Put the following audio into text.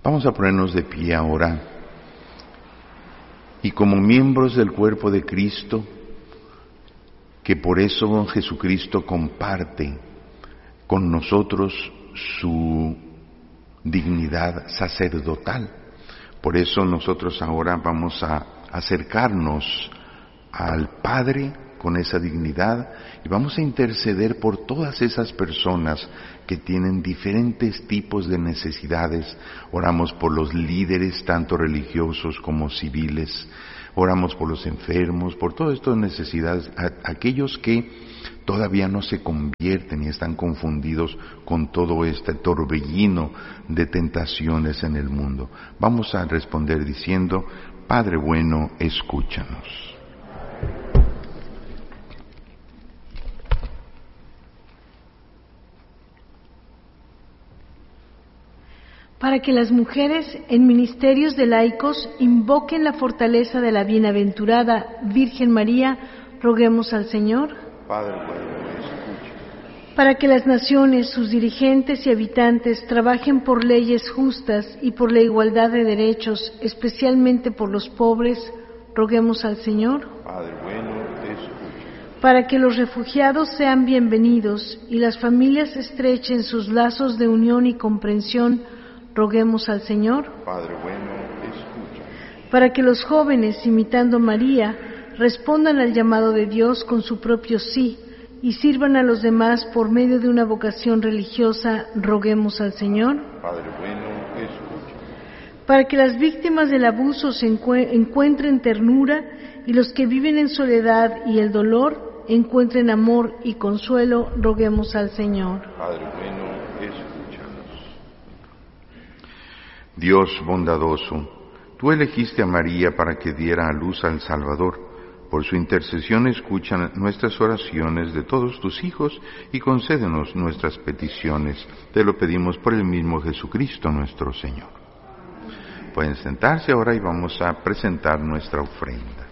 Vamos a ponernos de pie ahora y como miembros del cuerpo de Cristo, que por eso Jesucristo comparte con nosotros su dignidad sacerdotal. Por eso nosotros ahora vamos a acercarnos al Padre con esa dignidad y vamos a interceder por todas esas personas que tienen diferentes tipos de necesidades. Oramos por los líderes, tanto religiosos como civiles. Oramos por los enfermos, por todas estas necesidades, aquellos que todavía no se convierten y están confundidos con todo este torbellino de tentaciones en el mundo. Vamos a responder diciendo: Padre bueno, escúchanos. Para que las mujeres en ministerios de laicos invoquen la fortaleza de la bienaventurada Virgen María, roguemos al Señor. Padre bueno, escúchanos. Para que las naciones, sus dirigentes y habitantes trabajen por leyes justas y por la igualdad de derechos, especialmente por los pobres, roguemos al Señor. Padre bueno, te escucho. Para que los refugiados sean bienvenidos y las familias estrechen sus lazos de unión y comprensión, roguemos al Señor. Padre bueno, escucha. Para que los jóvenes, imitando a María, respondan al llamado de Dios con su propio sí y sirvan a los demás por medio de una vocación religiosa, roguemos al Señor. Padre bueno, escucha. Para que las víctimas del abuso se encuentren ternura y los que viven en soledad y el dolor encuentren amor y consuelo, roguemos al Señor. Padre bueno, escúchanos. Dios bondadoso, tú elegiste a María para que diera a luz al Salvador. Por su intercesión escucha nuestras oraciones de todos tus hijos y concédenos nuestras peticiones. Te lo pedimos por el mismo Jesucristo nuestro Señor. Pueden sentarse ahora y vamos a presentar nuestra ofrenda.